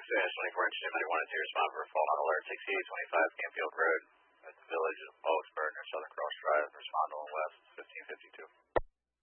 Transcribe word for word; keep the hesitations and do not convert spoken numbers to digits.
Dispatch twenty-four inch ninety-one and two, respond for a fault on alert sixty-eight twenty-five Campfield Road at the village of Augsburg near Southern Cross Drive. Respond on west fifteen fifty-two.